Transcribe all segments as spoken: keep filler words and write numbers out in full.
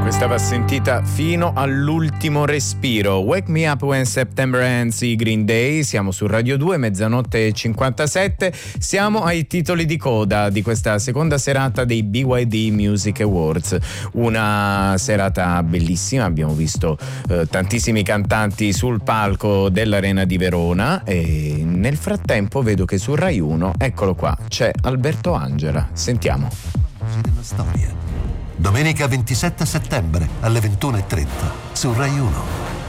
Questa va sentita fino all'ultimo respiro. Wake Me Up When September Ends, i Green Day. Siamo su Radio due, mezzanotte e cinquantasette. Siamo ai titoli di coda di questa seconda serata dei B Y D Music Awards. Una serata bellissima, abbiamo visto eh, tantissimi cantanti sul palco dell'Arena di Verona e nel frattempo vedo che su Rai uno, eccolo qua, c'è Alberto Angela. Sentiamo. Della storia. Domenica ventisette settembre alle ventuno e trenta su Rai uno.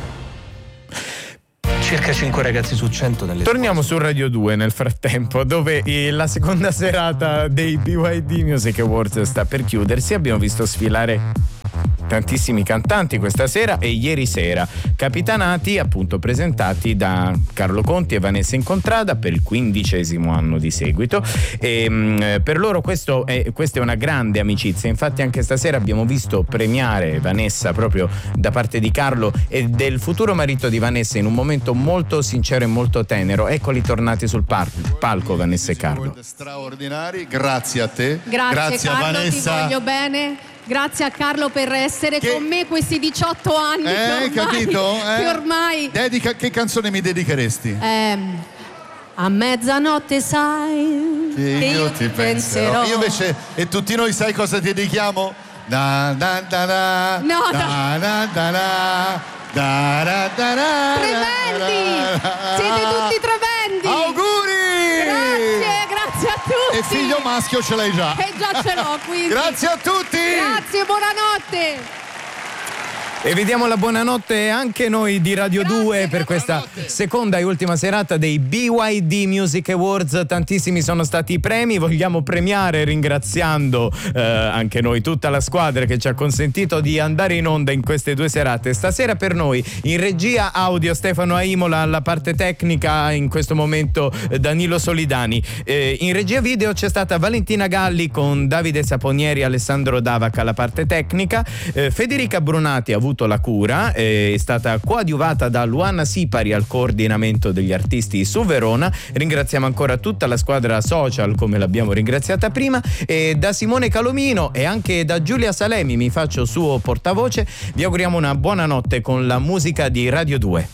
Circa cinque ragazzi su cento nelle Torniamo su Radio due nel frattempo, dove la seconda serata dei B Y D Music Awards sta per chiudersi. Abbiamo visto sfilare tantissimi cantanti questa sera e ieri sera, capitanati appunto presentati da Carlo Conti e Vanessa Incontrada per il quindicesimo anno di seguito e mh, per loro questo è, questa è una grande amicizia. Infatti anche stasera abbiamo visto premiare Vanessa proprio da parte di Carlo e del futuro marito di Vanessa in un momento molto sincero e molto tenero. Eccoli tornati sul par- palco Vanessa e Carlo. Straordinari, grazie a te. Grazie, grazie Carlo, a Vanessa. ti voglio bene. Grazie a Carlo per essere che... con me questi diciotto anni. Eh, che ormai, capito? Eh? Che ormai... Dedica, che canzone mi dedicheresti? Eh, a mezzanotte sai che io, io ti penserò. penserò. Io invece, e tutti noi sai cosa ti dedichiamo? Da da da da. No, da da da da. Da da da da. Tremendi! Siete tutti tremendi! Auguri! Grazie, grazie a tutti! E figlio maschio ce l'hai già. E già ce l'ho, quindi. Grazie a tutti! Grazie, buonanotte! E vi diamo la buonanotte anche noi di Radio Grazie, due per questa buonanotte. seconda e ultima serata dei B Y D Music Awards. Tantissimi sono stati i premi, vogliamo premiare ringraziando eh, anche noi tutta la squadra che ci ha consentito di andare in onda in queste due serate. Stasera per noi in regia audio Stefano Aimola, alla parte tecnica in questo momento eh, Danilo Solidani, eh, in regia video c'è stata Valentina Galli con Davide Saponieri e Alessandro Davac alla parte tecnica, eh, Federica Brunati ha avuto la cura, è stata coadiuvata da Luana Sipari al coordinamento degli artisti su Verona. Ringraziamo ancora tutta la squadra social come l'abbiamo ringraziata prima e da Simone Calomino e anche da Giulia Salemi, mi faccio suo portavoce, vi auguriamo una buona notte con la musica di Radio due.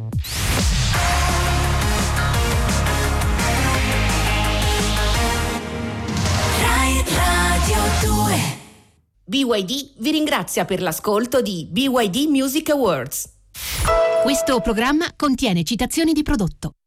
Rai Radio due. B Y D vi ringrazia per l'ascolto di B Y D Music Awards. Questo programma contiene citazioni di prodotto.